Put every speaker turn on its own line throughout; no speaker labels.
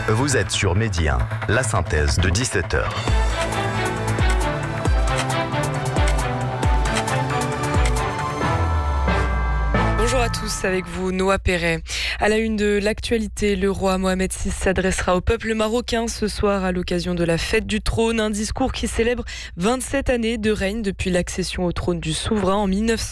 Vous êtes sur Midi 1, la synthèse de 17h.
Bonjour à tous, avec vous Noah Perret. À la une de l'actualité, le roi Mohamed VI s'adressera au peuple marocain ce soir à l'occasion de la fête du trône, un discours qui célèbre 27 années de règne depuis l'accession au trône du souverain en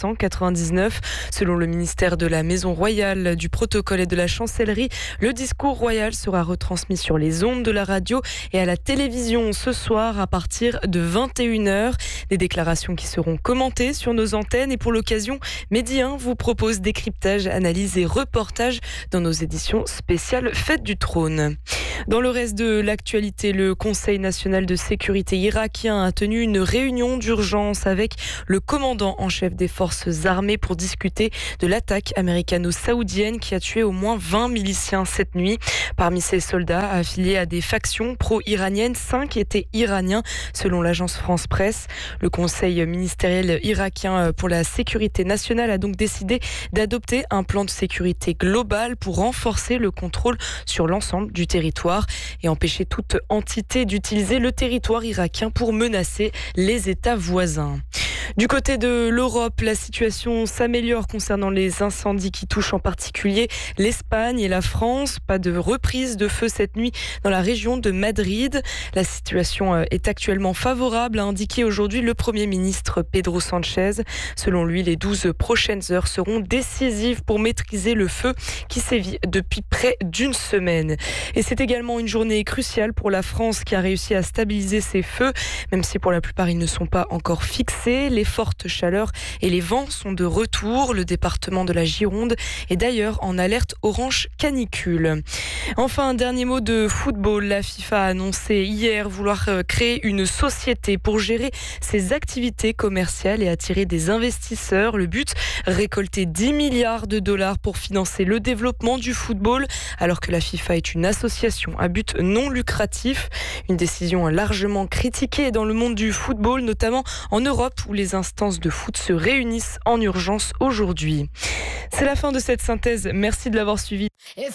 1999. Selon le ministère de la Maison royale, du protocole et de la chancellerie, le discours royal sera retransmis sur les ondes de la radio et à la télévision ce soir à partir de 21h. Des déclarations qui seront commentées sur nos antennes et pour l'occasion, Midi 1 vous propose décryptage, analyse et reportage dans nos éditions spéciales Fête du Trône. Dans le reste de l'actualité, le Conseil national de sécurité irakien a tenu une réunion d'urgence avec le commandant en chef des forces armées pour discuter de l'attaque américano-saoudienne qui a tué au moins 20 miliciens cette nuit. Parmi ces soldats affiliés à des factions pro-iraniennes, 5 étaient iraniens selon l'agence France Presse. Le Conseil ministériel irakien pour la sécurité nationale a donc décidé d'adopter un plan de sécurité global pour renforcer le contrôle sur l'ensemble du territoire et empêcher toute entité d'utiliser le territoire irakien pour menacer les États voisins. Du côté de l'Europe, la situation s'améliore concernant les incendies qui touchent en particulier l'Espagne et la France. Pas de reprise de feu cette nuit dans la région de Madrid. La situation est actuellement favorable, a indiqué aujourd'hui le Premier ministre Pedro Sánchez. Selon lui, les 12 prochaines heures seront décisives pour maîtriser le feu qui sévit depuis près d'une semaine. Et c'est également une journée cruciale pour la France qui a réussi à stabiliser ses feux, même si pour la plupart ils ne sont pas encore fixés. Les fortes chaleurs et les vents sont de retour. Le département de la Gironde est d'ailleurs en alerte orange canicule. Enfin, un dernier mot de football. La FIFA a annoncé hier vouloir créer une société pour gérer ses activités commerciales et attirer des investisseurs. Le but, récolter 10 milliards de dollars pour financer le développement du football, alors que la FIFA est une association à but non lucratif. Une décision largement critiquée dans le monde du football, notamment en Europe où les instances de foot se réunissent en urgence aujourd'hui. C'est la fin de cette synthèse. Merci de l'avoir suivi.